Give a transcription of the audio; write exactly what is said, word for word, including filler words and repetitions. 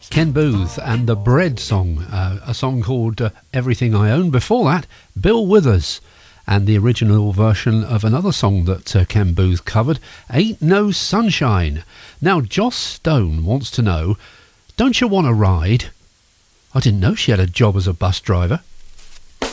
Ken Booth and the Bread Song, uh, a song called uh, Everything I Own. Before that, Bill Withers and the original version of another song that uh, Ken Booth covered, Ain't No Sunshine. Now, Joss Stone wants to know, don't you want a ride? I didn't know she had a job as a bus driver.